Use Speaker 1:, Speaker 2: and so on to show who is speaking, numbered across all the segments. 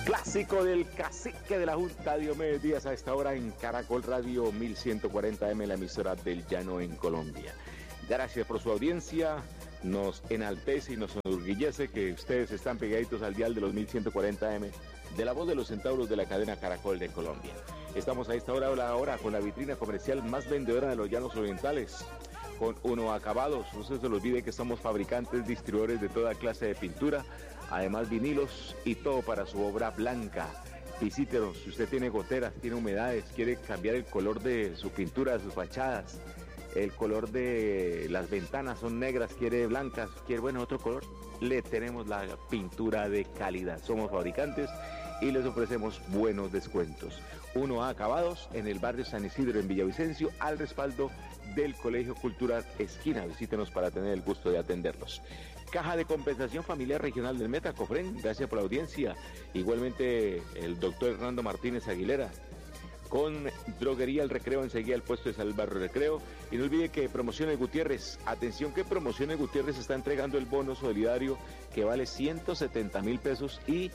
Speaker 1: Clásico del cacique de la Junta, Diomedes Díaz, a esta hora en Caracol Radio 1140M, la emisora del Llano en Colombia. Gracias por su audiencia, nos enaltece y nos enorgullece que ustedes están pegaditos al dial de los 1140M de la voz de los centauros de la cadena Caracol de Colombia. Estamos a esta hora con la vitrina comercial más vendedora de los Llanos Orientales, con Uno Acabados. No se les olvide que somos fabricantes, distribuidores de toda clase de pintura, además vinilos y todo para su obra blanca. Visítenos, si usted tiene goteras, tiene humedades, quiere cambiar el color de su pintura, de sus fachadas, el color de las ventanas son negras, quiere blancas, quiere otro color, le tenemos la pintura de calidad. Somos fabricantes y les ofrecemos buenos descuentos. Uno Acabados en el barrio San Isidro en Villavicencio, al respaldo del Colegio Cultural Esquina. Visítenos para tener el gusto de atenderlos. Caja de Compensación Familiar Regional del Meta, Cofren, gracias por la audiencia. Igualmente el doctor Hernando Martínez Aguilera, con Droguería El Recreo, enseguida el puesto de Salvarro Recreo. Y no olvide que Promociones Gutiérrez, atención que Promociones Gutiérrez está entregando el bono solidario que vale 170,000 pesos y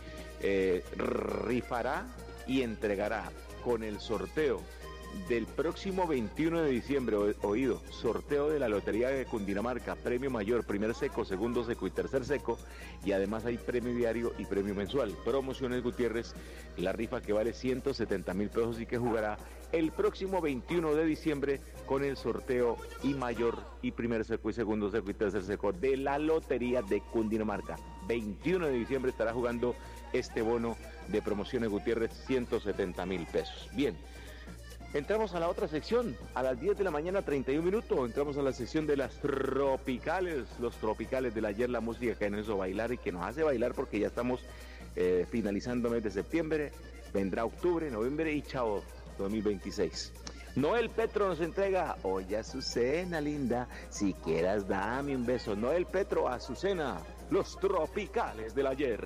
Speaker 1: rifará y entregará con el sorteo del próximo 21 de diciembre, oído, sorteo de la Lotería de Cundinamarca, premio mayor, primer seco, segundo seco y tercer seco, y además hay premio diario y premio mensual. Promociones Gutiérrez, la rifa que vale 170,000 pesos y que jugará el próximo 21 de diciembre con el sorteo y mayor y primer seco y segundo seco y tercer seco de la Lotería de Cundinamarca. 21 de diciembre estará jugando este bono de Promociones Gutiérrez, 170,000 pesos. Bien. Entramos a la otra sección, a las 10 de la mañana, 31 minutos, entramos a la sección de las tropicales, los tropicales del ayer, la música que nos hizo bailar y que nos hace bailar porque ya estamos finalizando el mes de septiembre, vendrá octubre, noviembre y chao, 2026. Noel Petro nos entrega, oye Azucena linda, si quieras dame un beso. Noel Petro, Azucena, los tropicales del ayer.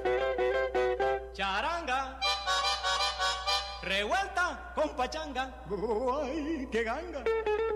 Speaker 2: Charanga, revuelta con pachanga, ¡ay, qué ganga!